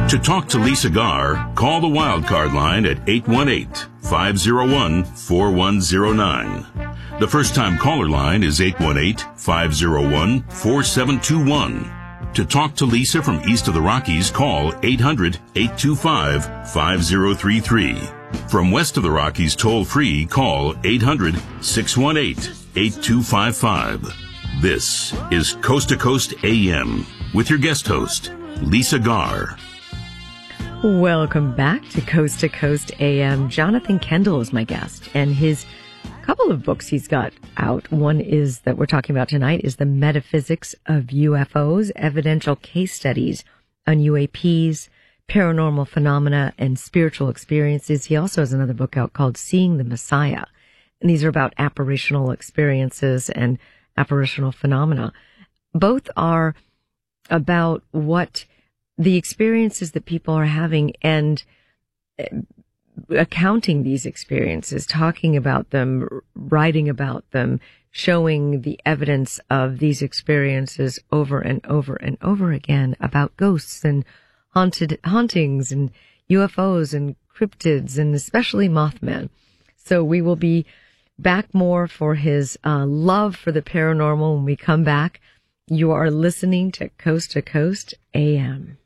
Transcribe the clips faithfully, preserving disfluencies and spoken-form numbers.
To talk to Lisa Garr, call the Wildcard line at eight one eight, five oh one, four one oh nine. The first-time caller line is eight one eight, five oh one, four seven two one. To talk to Lisa from east of the Rockies, call eight hundred, eight two five, five oh three three. From west of the Rockies, toll-free, call eight hundred, six one eight, eight two five five. This is Coast to Coast A M with your guest host, Lisa Garr. Welcome back to Coast to Coast A M. Jonathan Kendall is my guest, and his couple of books he's got out. One is that we're talking about tonight is The Metaphysics of U F Os, Evidential Case Studies on U A Ps, Paranormal Phenomena, and Spiritual Experiences. He also has another book out called Seeing the Messiah, and these are about apparitional experiences and apparitional phenomena. Both are about what the experiences that people are having and accounting these experiences, talking about them, writing about them, showing the evidence of these experiences over and over and over again about ghosts and haunted hauntings and U F Os and cryptids and especially Mothman. So we will be back more for his uh, love for the paranormal when we come back. You are listening to Coast to Coast A M.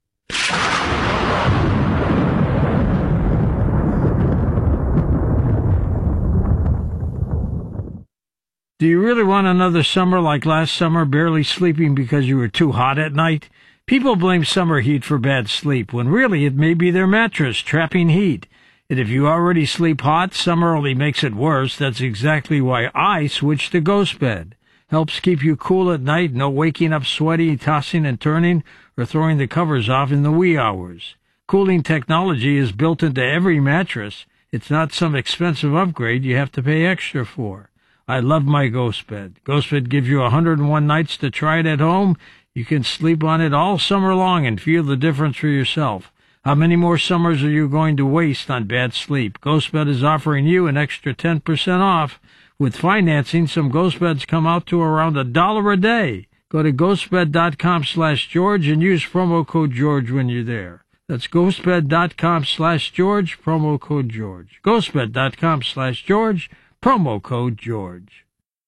Do you really want another summer like last summer, barely sleeping because you were too hot at night? People blame summer heat for bad sleep, when really it may be their mattress trapping heat. And if you already sleep hot, summer only makes it worse. That's exactly why I switched to Ghost Bed. Helps keep you cool at night, no waking up sweaty, tossing and turning, or throwing the covers off in the wee hours. Cooling technology is built into every mattress. It's not some expensive upgrade you have to pay extra for. I love my Ghost Bed. Ghost Bed gives you one hundred one nights to try it at home. You can sleep on it all summer long and feel the difference for yourself. How many more summers are you going to waste on bad sleep? Ghost Bed is offering you an extra ten percent off. With financing, some Ghost Beds come out to around a dollar a day. Go to ghostbed.com slash George and use promo code George when you're there. That's ghostbed.com slash George, promo code George. ghostbed.com slash George, promo code George.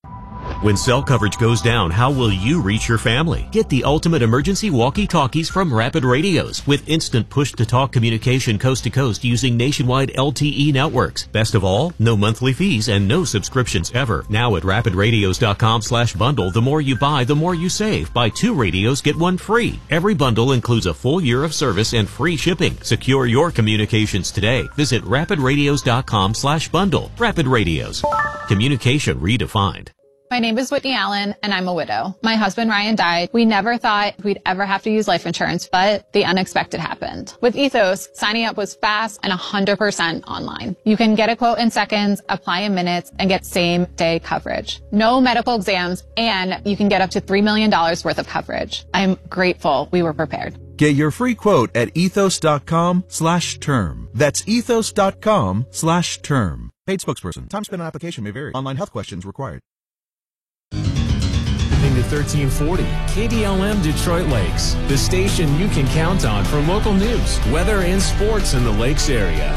When cell coverage goes down, how will you reach your family? Get the ultimate emergency walkie-talkies from Rapid Radios with instant push-to-talk communication coast to coast using nationwide L T E networks. Best of all, no monthly fees and no subscriptions ever. Now at rapidradios.com slash bundle, the more you buy, the more you save. Buy two radios, get one free. Every bundle includes a full year of service and free shipping. Secure your communications today. Visit rapidradios.com slash bundle. Rapid Radios. Communication redefined. My name is Whitney Allen, and I'm a widow. My husband, Ryan, died. We never thought we'd ever have to use life insurance, but the unexpected happened. With Ethos, signing up was fast and one hundred percent online. You can get a quote in seconds, apply in minutes, and get same-day coverage. No medical exams, and you can get up to three million dollars worth of coverage. I'm grateful we were prepared. Get your free quote at ethos.com slash term. That's ethos.com slash term. Paid spokesperson. Time spent on application may vary. Online health questions required. To thirteen forty K D L M Detroit Lakes, the station you can count on for local news, weather, and sports in the Lakes area.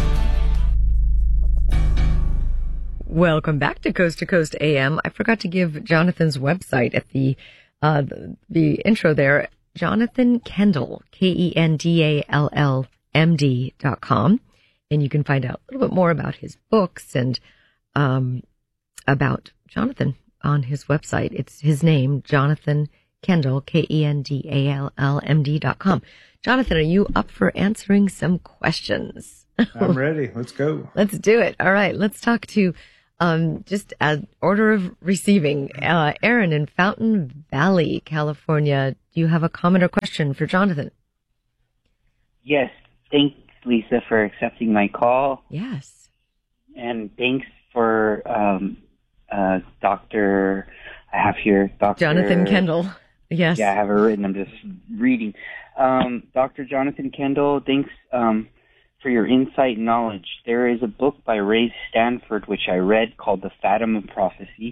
Welcome back to Coast to Coast A M. I forgot to give Jonathan's website at the uh, the, the intro there. Jonathan Kendall, K E N D A L L M D dot com, and you can find out a little bit more about his books and um, about Jonathan on his website. It's his name, Jonathan Kendall, K E N D A L L M D dot com. Jonathan, are you up for answering some questions? I'm ready. Let's go. Let's do it. All right. Let's talk to um, just an order of receiving. Uh, Aaron in Fountain Valley, California. Do you have a comment or question for Jonathan? Yes. Thanks, Lisa, for accepting my call. Yes. And thanks for um, uh, Doctor I have here, Doctor Jonathan Kendall. Yes. Yeah, I have it written. I'm just reading. Um, Doctor Jonathan Kendall, thanks um, for your insight and knowledge. There is a book by Ray Stanford, which I read, called The Fatima Prophecy,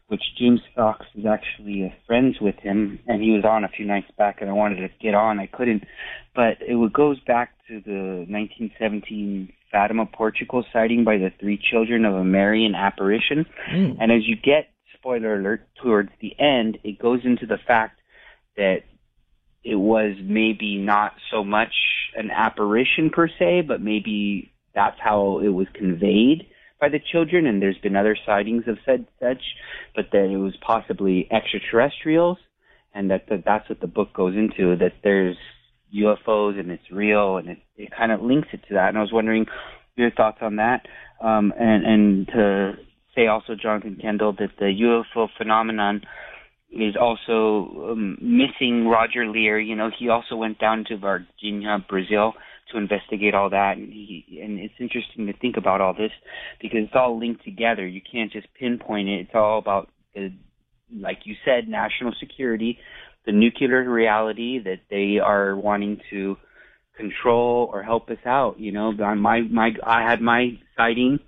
which James Fox is actually uh, friends with him, and he was on a few nights back, and I wanted to get on. I couldn't, but it goes back to the nineteen seventeen Fatima, Portugal sighting by the three children of a Marian apparition. Mm. And as you get, spoiler alert, towards the end, it goes into the fact that it was maybe not so much an apparition per se, but maybe that's how it was conveyed by the children, and there's been other sightings of said such, but that it was possibly extraterrestrials, and that the, that's what the book goes into, that there's U F Os and it's real, and it, it kind of links it to that. And I was wondering your thoughts on that, um, and, and to say also, Jonathan Kendall, that the U F O phenomenon is also um, missing Roger Lear. You know, he also went down to Virginia, Brazil, to investigate all that, and, he, and it's interesting to think about all this because it's all linked together. You can't just pinpoint it. It's all about, the, like you said, national security, the nuclear reality that they are wanting to control or help us out. You know, my my I had my sighting,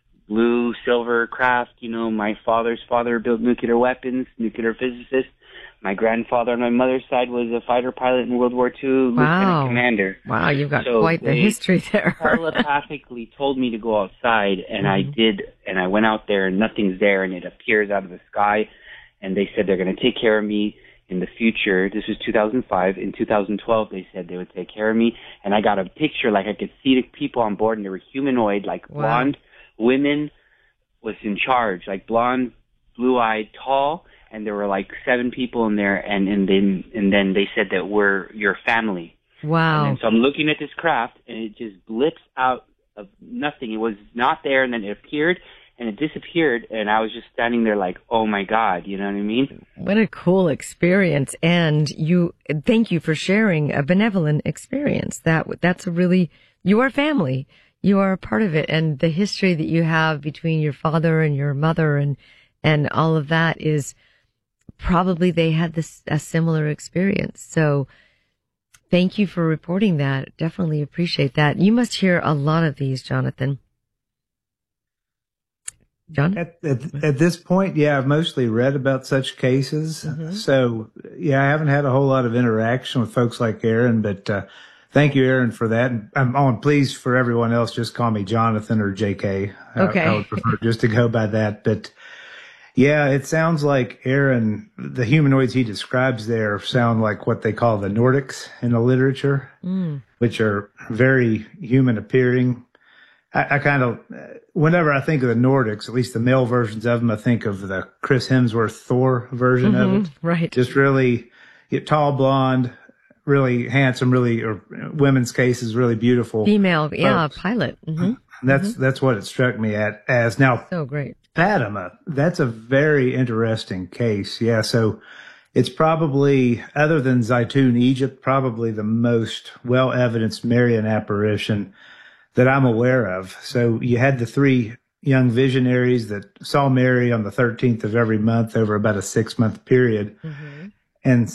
blue silver craft. You know, my father's father built nuclear weapons, nuclear physicist. My grandfather on my mother's side was a fighter pilot in World War Two, wow. lieutenant commander. Wow, you've got so quite the history there. Telepathically told me to go outside, and mm-hmm. I did, and I went out there, and nothing's there, and it appears out of the sky, and they said they're going to take care of me in the future. This was two thousand five. In two thousand twelve, they said they would take care of me, and I got a picture, like I could see the people on board, and they were humanoid, like wow. blonde women was in charge, like blonde, blue-eyed, tall, and there were like seven people in there, and, and then and then they said that we're your family. Wow. And then, so I'm looking at this craft, and it just blips out of nothing. It was not there, and then it appeared, and it disappeared, and I was just standing there like, oh my God, you know what I mean? What a cool experience. And you, thank you for sharing a benevolent experience. That, that's a really, you are family. You are a part of it. And the history that you have between your father and your mother and, and all of that is probably they had this, a similar experience. So thank you for reporting that. Definitely appreciate that. You must hear a lot of these, Jonathan. John? At, at, at this point, yeah, I've mostly read about such cases. Mm-hmm. So, yeah, I haven't had a whole lot of interaction with folks like Aaron, but uh, thank you, Aaron, for that. And I'm on, please, for everyone else, just call me Jonathan or J K. Okay. I, I would prefer just to go by that. But, yeah, it sounds like Aaron, the humanoids he describes there sound like what they call the Nordics in the literature, mm. which are very human appearing. I, I kind of, whenever I think of the Nordics, at least the male versions of them, I think of the Chris Hemsworth Thor version mm-hmm, of it. Right. Just really get tall, blonde, really handsome, really, or women's cases, really beautiful. Female, folks. yeah, pilot. Mm-hmm. That's, mm-hmm. that's what it struck me at as. Now, so great. Fatima, that's a very interesting case. Yeah. So it's probably, other than Zaytun, Egypt, probably the most well evidenced Marian apparition that I'm aware of. So you had the three young visionaries that saw Mary on the thirteenth of every month over about a six month period. Mm-hmm. And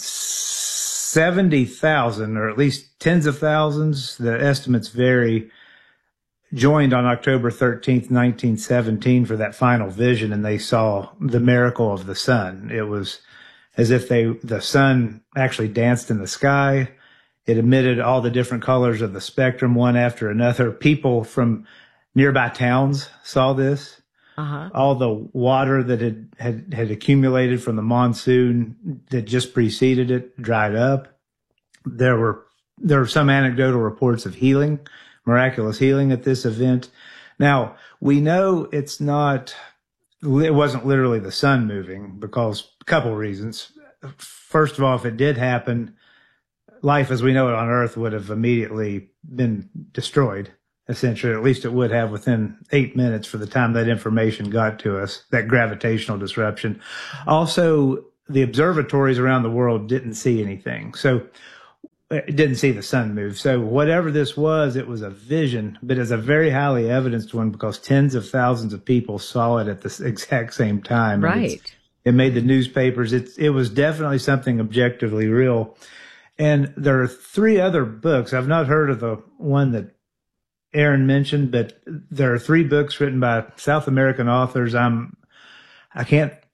seventy thousand, or at least tens of thousands, the estimates vary, joined on October thirteenth, nineteen seventeen for that final vision, and they saw the miracle of the sun. It was as if they, the sun actually danced in the sky. It emitted all the different colors of the spectrum, one after another. People from nearby towns saw this. Uh-huh. All the water that had, had, had accumulated from the monsoon that just preceded it dried up. There were, there were some anecdotal reports of healing, miraculous healing at this event. Now, we know it's not, it wasn't literally the sun moving because a couple of reasons. First of all, if it did happen, life as we know it on Earth would have immediately been destroyed, essentially. At least it would have within eight minutes for the time that information got to us, that gravitational disruption. Also, the observatories around the world didn't see anything. So it didn't see the sun move. So whatever this was, it was a vision, but it's a very highly evidenced one because tens of thousands of people saw it at the exact same time. Right. It made the newspapers. It, it was definitely something objectively real. And there are three other books. I've not heard of the one that Aaron mentioned, but there are three books written by South American authors. I'm, I can't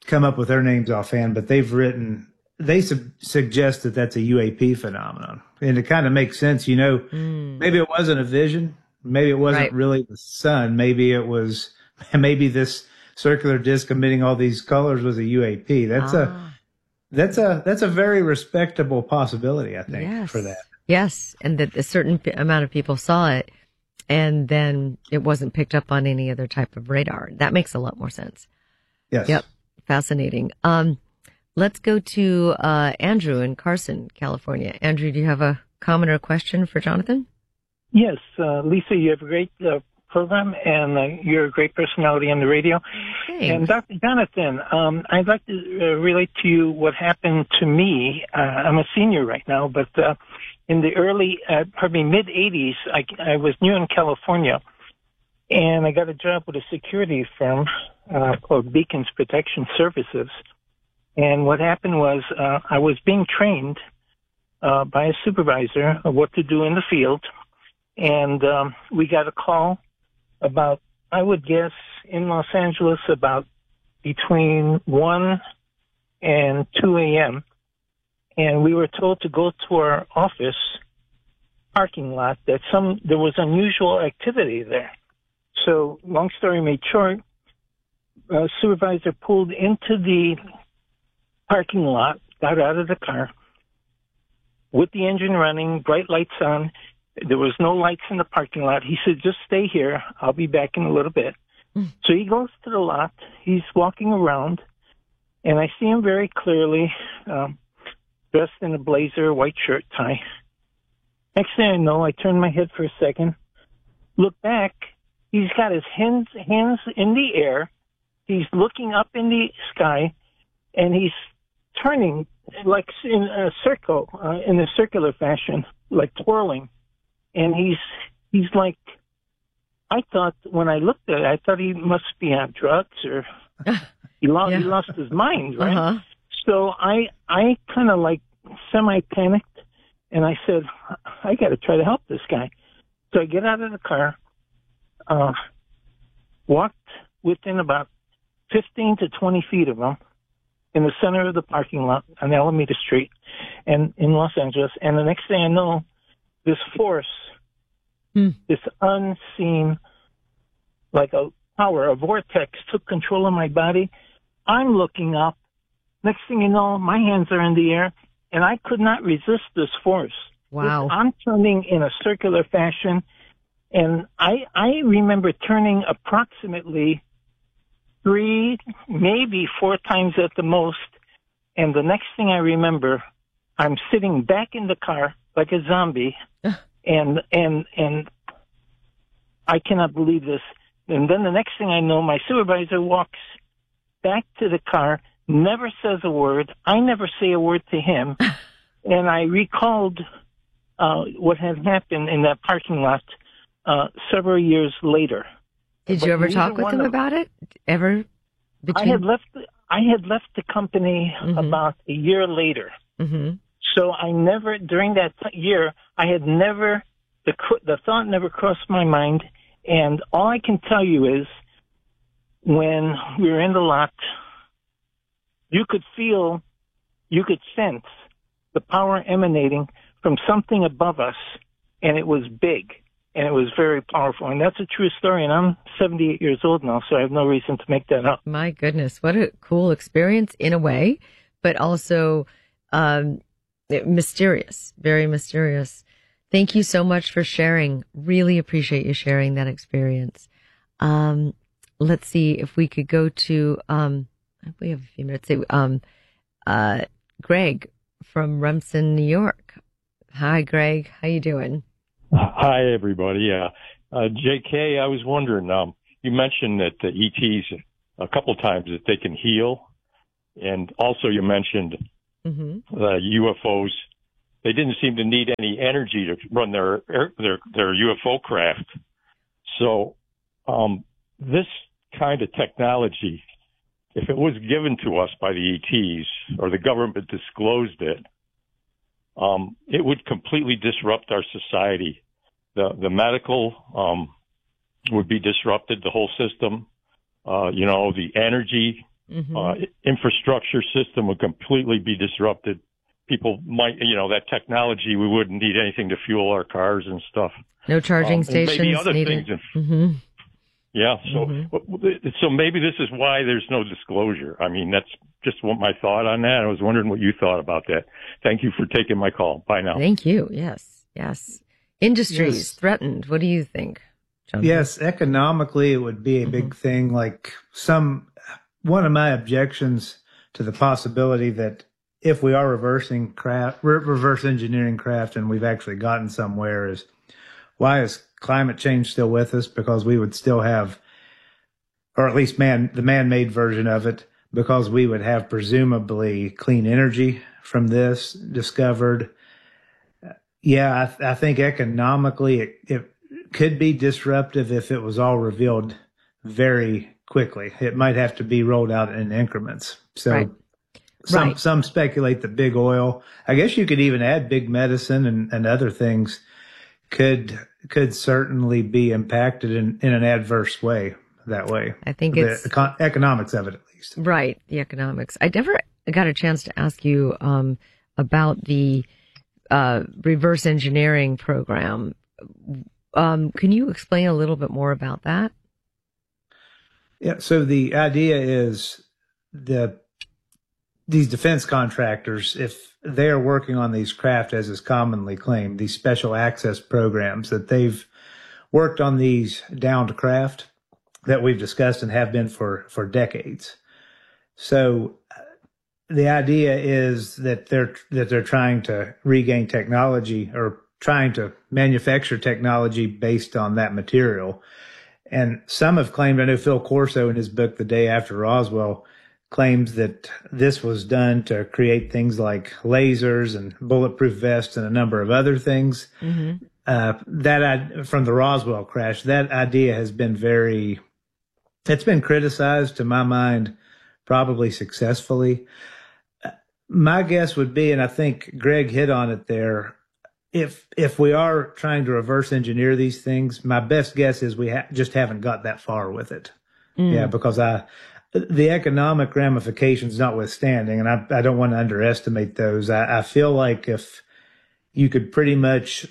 come up with their names offhand, but they've written, they su- suggest that that's a U A P phenomenon. And it kind of makes sense, you know, mm. maybe it wasn't a vision. Maybe it wasn't right. really the sun. Maybe it was, maybe this circular disc emitting all these colors was a U A P. That's ah. a, that's a, that's a very respectable possibility, I think, yes. for that. Yes. And that a certain amount of people saw it and then it wasn't picked up on any other type of radar. That makes a lot more sense. Yes. Yep. Fascinating. Um, let's go to, uh, Andrew in Carson, California. Andrew, do you have a comment or a question for Jonathan? Yes, uh, Lisa, you have a great uh, program, and uh, you're a great personality on the radio. Thanks. And Doctor Jonathan, um, I'd like to uh, relate to you what happened to me. Uh, I'm a senior right now, but uh, in the early, uh, pardon me, mid-eighties, I, I was new in California, and I got a job with a security firm uh, called Beacons Protection Services. And what happened was uh, I was being trained uh, by a supervisor of what to do in the field. And um, we got a call about, I would guess, in Los Angeles about between one and two a.m. And we were told to go to our office parking lot that some there was unusual activity there. So, long story made short, a supervisor pulled into the parking lot, got out of the car with the engine running, bright lights on. There was no lights in the parking lot. He said, just stay here. I'll be back in a little bit. Mm. So he goes to the lot. He's walking around, and I see him very clearly, um, dressed in a blazer, white shirt, tie. Next thing I know, I turn my head for a second, look back. He's got his hands, hands in the air. He's looking up in the sky, and he's turning like in a circle, uh, in a circular fashion, like twirling. And he's, he's like, I thought when I looked at it, I thought he must be on drugs or he lost, yeah. he lost his mind, right? Uh-huh. So I, I kind of like semi-panicked and I said, I got to try to help this guy. So I get out of the car, uh, walked within about fifteen to twenty feet of him in the center of the parking lot on Alameda Street and in Los Angeles. And the next thing I know, this force, hmm. this unseen, like a power, a vortex took control of my body. I'm looking up. Next thing you know, my hands are in the air, and I could not resist this force. Wow. This, I'm turning in a circular fashion, and I, I remember turning approximately three, maybe four times at the most, and the next thing I remember, I'm sitting back in the car like a zombie, and and and I cannot believe this. And then the next thing I know, my supervisor walks back to the car, never says a word. I never say a word to him. And I recalled uh, what had happened in that parking lot uh, several years later. Did but you ever talk with him of, about it? Ever? Between... I had left. I had left the company mm-hmm. about a year later. Mm-hmm. So I never, during that year, I had never, the the thought never crossed my mind. And all I can tell you is when we were in the lot, you could feel, you could sense the power emanating from something above us, and it was big, and it was very powerful. And that's a true story, and I'm seventy-eight years old now, so I have no reason to make that up. My goodness, what a cool experience in a way, but also um, mysterious, very mysterious. Thank you so much for sharing. Really appreciate you sharing that experience. Um, let's see if we could go to, um, we have a few minutes. Um, uh, Greg from Remsen, New York. Hi, Greg. How you doing? Hi, everybody. Yeah. Uh, J K, I was wondering, um, you mentioned that the E Ts a couple times that they can heal. And also you mentioned mm-hmm. the U F Os. They didn't seem to need any energy to run their their their U F O craft. So um, this kind of technology, if it was given to us by the E Ts or the government disclosed it, um, it would completely disrupt our society. The the medical um, would be disrupted, the whole system. Uh, you know, the energy mm-hmm. uh, infrastructure system would completely be disrupted. People might, you know, that technology, we wouldn't need anything to fuel our cars and stuff. No charging um, stations maybe other needed. things. Mm-hmm. Yeah, so mm-hmm. so maybe this is why there's no disclosure. I mean, that's just what my thought on that. I was wondering what you thought about that. Thank you for taking my call. Bye now. Thank you. Yes, yes. Industries yes. threatened. What do you think, Jonathan? Yes, economically, it would be a mm-hmm. big thing. Like some, one of my objections to the possibility that if we are reversing craft, reverse engineering craft, and we've actually gotten somewhere, is why is climate change still with us? Because we would still have, or at least man, the man-made version of it, because we would have presumably clean energy from this discovered. Yeah, I, th- I think economically it, it could be disruptive if it was all revealed very quickly. It might have to be rolled out in increments. So right. some right. some speculate that big oil, I guess you could even add big medicine and, and other things, could could certainly be impacted in, in an adverse way that way. I think the it's econ- economics of it, at least. Right, the economics. I never got a chance to ask you um, about the uh, reverse engineering program. Um, can you explain a little bit more about that? Yeah, so the idea is the these defense contractors, if they're working on these craft, as is commonly claimed, these special access programs, that they've worked on these downed craft that we've discussed and have been for, for decades. So the idea is that they're, that they're trying to regain technology or trying to manufacture technology based on that material. And some have claimed, I know Phil Corso in his book, The Day After Roswell, claims that this was done to create things like lasers and bulletproof vests and a number of other things. Mm-hmm. Uh, that from the Roswell crash, that idea has been very, it's been criticized to my mind, probably successfully. My guess would be, and I think Greg hit on it there, if if we are trying to reverse engineer these things, my best guess is we ha- just haven't got that far with it. Mm. Yeah, because I. The economic ramifications notwithstanding, and I, I don't want to underestimate those, I, I feel like if you could pretty much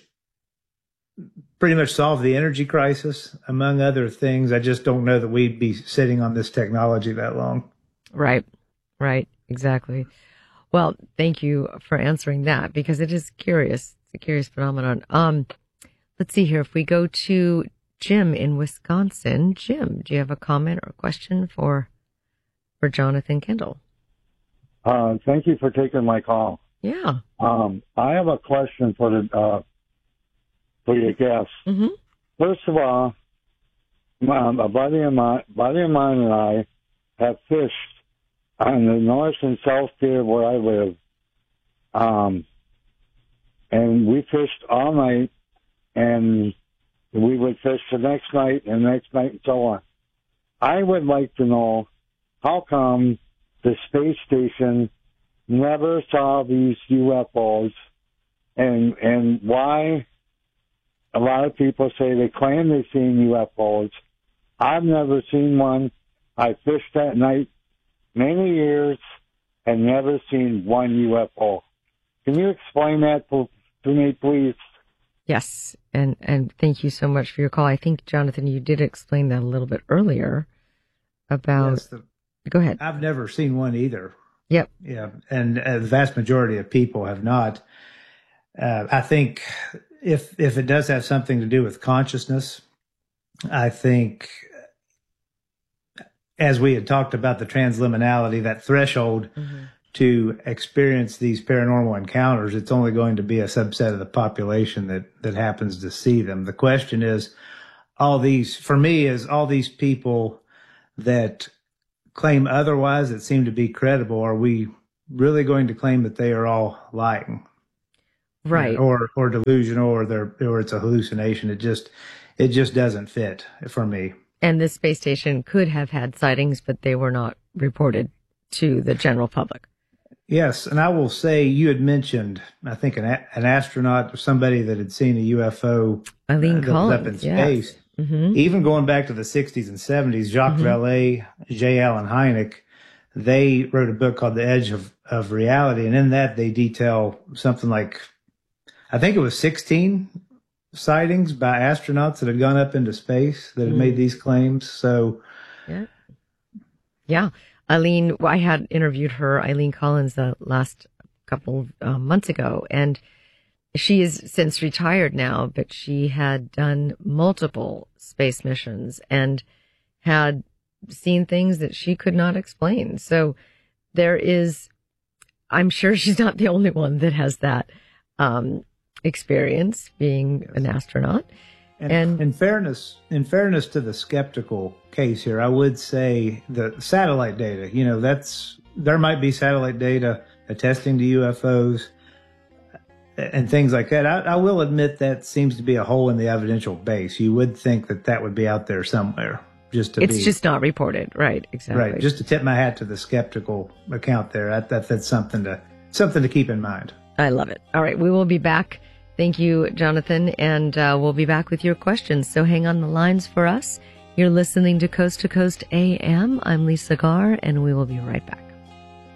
pretty much solve the energy crisis, among other things, I just don't know that we'd be sitting on this technology that long. Right, right, exactly. Well, thank you for answering that, because it is curious. It's a curious phenomenon. Um, let's see here. If we go to Jim in Wisconsin. Jim, do you have a comment or a question for for Jonathan Kendall? Uh, thank you for taking my call. Yeah. Um, I have a question for the uh, for your guests. Mm-hmm. First of all, my, a buddy of mine, buddy of mine and I have fished on the North and South Pier where I live, um, and we fished all night, and we would fish the next night and the next night and so on. I would like to know, how come the space station never saw these U F Os, and and why a lot of people say they claim they've seen U F Os. I've never seen one. I fished that night many years and never seen one U F O. Can you explain that to, to me, please? Yes, and and thank you so much for your call. I think, Jonathan, you did explain that a little bit earlier about... Yes, the, go ahead. I've never seen one either. Yep. Yeah, and uh, the vast majority of people have not. Uh, I think if if it does have something to do with consciousness, I think, as we had talked about the transliminality, that threshold mm-hmm. to experience these paranormal encounters, it's only going to be a subset of the population that, that happens to see them. The question is, all these, for me, is all these people that claim otherwise that seem to be credible, are we really going to claim that they are all lying? Right. Or or delusional, or they're or it's a hallucination. It just it just doesn't fit for me. And this space station could have had sightings, but they were not reported to the general public. Yes, and I will say, you had mentioned, I think, an an astronaut or somebody that had seen a U F O Eileen uh, that Collins, was up in space. Yes. Mm-hmm. Even going back to the sixties and seventies, Jacques mm-hmm. Vallée, J. Allen Hynek, they wrote a book called The Edge of, of Reality. And in that, they detail something like, I think it was sixteen sightings by astronauts that had gone up into space that had mm. made these claims. So, yeah. Yeah. Eileen, I had interviewed her, Eileen Collins, the last couple of uh, months ago, and she is since retired now, but she had done multiple space missions and had seen things that she could not explain. So there is, I'm sure she's not the only one that has that um, experience being an astronaut. And, and in fairness, in fairness to the skeptical case here, I would say the satellite data, you know, that's, there might be satellite data attesting to U F Os and things like that. I, I will admit that seems to be a hole in the evidential base. You would think that that would be out there somewhere. Just to it's be, just not reported, right? Exactly. Right. Just to tip my hat to the skeptical account there. I, that, that's something to something to keep in mind. I love it. All right, we will be back. Thank you, Jonathan, and uh, we'll be back with your questions. So hang on the lines for us. You're listening to Coast to Coast A M. I'm Lisa Garr, and we will be right back.